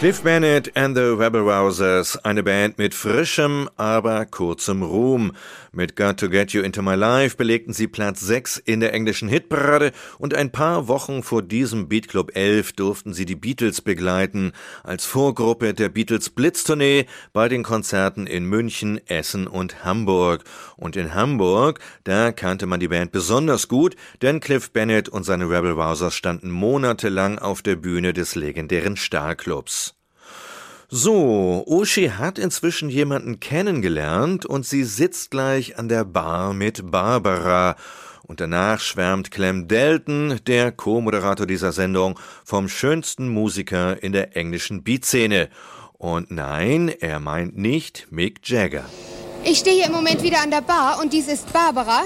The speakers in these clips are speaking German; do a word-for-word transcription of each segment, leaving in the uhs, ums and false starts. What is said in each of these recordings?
Cliff Bennett and the Rebel Rousers, eine Band mit frischem, aber kurzem Ruhm. Mit Got to Get You Into My Life belegten sie Platz sechs in der englischen Hitparade und ein paar Wochen vor diesem Beat Club elf durften sie die Beatles begleiten, als Vorgruppe der Beatles Blitztournee bei den Konzerten in München, Essen und Hamburg. Und in Hamburg, da kannte man die Band besonders gut, denn Cliff Bennett und seine Rebel Rousers standen monatelang auf der Bühne des legendären Starclubs. So, Uschi hat inzwischen jemanden kennengelernt und sie sitzt gleich an der Bar mit Barbara. Und danach schwärmt Clem Delton, der Co-Moderator dieser Sendung, vom schönsten Musiker in der englischen Beatszene. Und nein, er meint nicht Mick Jagger. Ich stehe hier im Moment wieder an der Bar und dies ist Barbara.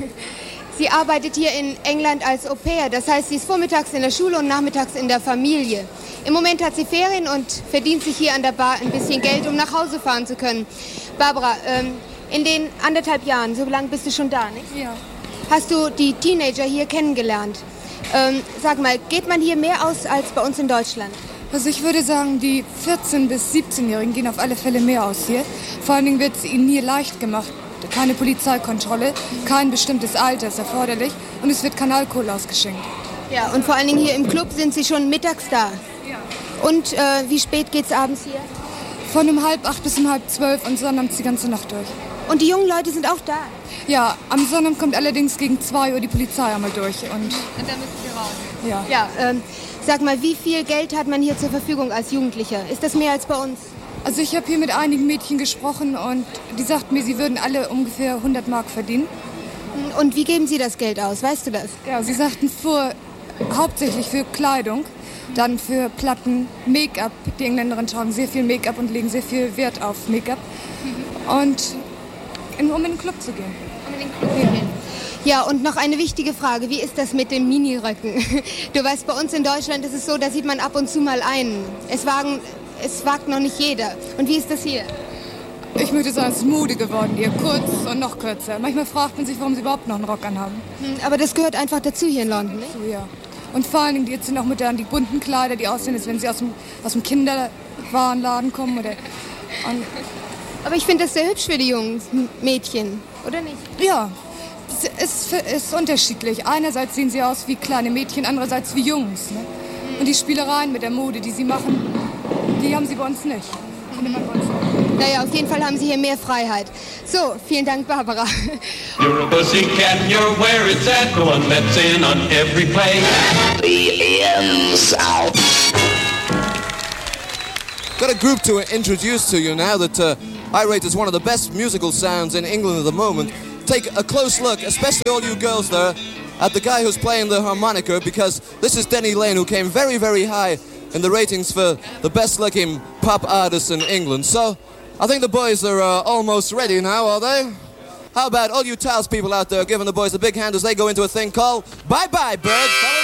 Sie arbeitet hier in England als Au-pair, das heißt, sie ist vormittags in der Schule und nachmittags in der Familie. Im Moment hat sie Ferien und verdient sich hier an der Bar ein bisschen Geld, um nach Hause fahren zu können. Barbara, ähm, in den anderthalb Jahren, so lange bist du schon da, nicht? Ja. Hast du die Teenager hier kennengelernt? Ähm, sag mal, geht man hier mehr aus als bei uns in Deutschland? Also ich würde sagen, die vierzehn- bis siebzehnjährigen gehen auf alle Fälle mehr aus hier. Vor allen Dingen wird es ihnen hier leicht gemacht. Keine Polizeikontrolle, kein bestimmtes Alter ist erforderlich und es wird kein Alkohol ausgeschenkt. Ja, und vor allen Dingen hier im Club sind sie schon mittags da. Ja. Und äh, wie spät geht's abends hier? Von um halb acht bis um halb zwölf und sonnabends die ganze Nacht durch. Und die jungen Leute sind auch da? Ja, am Sonnabend kommt allerdings gegen zwei Uhr die Polizei einmal durch. Und, und dann müssen sie raus? Ja. Ja, ähm, sag mal, wie viel Geld hat man hier zur Verfügung als Jugendlicher? Ist das mehr als bei uns? Also ich habe hier mit einigen Mädchen gesprochen und die sagten mir, sie würden alle ungefähr hundert Mark verdienen. Und wie geben Sie das Geld aus, weißt du das? Ja, sie sagten vor, hauptsächlich für Kleidung, dann für Platten, Make-up. Die Engländerinnen tragen sehr viel Make-up und legen sehr viel Wert auf Make-up. Und um in den Club zu gehen. Um in den Club zu gehen. Ja, und noch eine wichtige Frage. Wie ist das mit den Miniröcken? Du weißt, bei uns in Deutschland ist es so, da sieht man ab und zu mal einen. Es wagen... Es wagt noch nicht jeder. Und wie ist das hier? Ich würde sagen, es ist Mode geworden hier. Kurz und noch kürzer. Manchmal fragt man sich, warum sie überhaupt noch einen Rock anhaben. Hm, aber das gehört einfach dazu hier in London, nicht? So, ja. Und vor allen Dingen, jetzt sind auch modern die bunten Kleider, die aussehen, als wenn sie aus dem, aus dem Kinderwarenladen kommen. Oder, aber ich finde das sehr hübsch für die Jungs, Mädchen, oder nicht? Ja, es ist, ist unterschiedlich. Einerseits sehen sie aus wie kleine Mädchen, andererseits wie Jungs. Ne? Und die Spielereien mit der Mode, die sie machen, die haben sie bei uns nicht. Naja, auf jeden Fall haben sie hier mehr Freiheit. So, vielen Dank, Barbara. You're a pussycat and you're where it's at. The one that's in on every play. The inside. Got a group to introduce to you now that uh, I rate as one of the best musical sounds in England at the moment. Take a close look, especially all you girls there, at the guy who's playing the harmonica, because this is Denny Lane, who came very, very high in the ratings for the best-looking pop artists in England. So, I think the boys are uh, almost ready now, are they? How about all you towels people out there giving the boys a big hand as they go into a thing called Bye Bye Bird, fellas?